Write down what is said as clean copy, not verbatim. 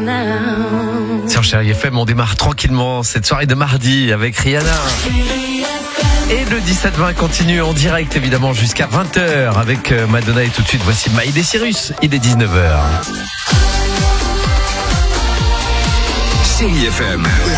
Sur Chérie FM, on démarre tranquillement cette soirée de mardi avec Rihanna. Et le 17-20 continue en direct évidemment jusqu'à 20h avec Madonna. Et tout de suite, voici Miley Cyrus. Il est 19h. Chérie FM.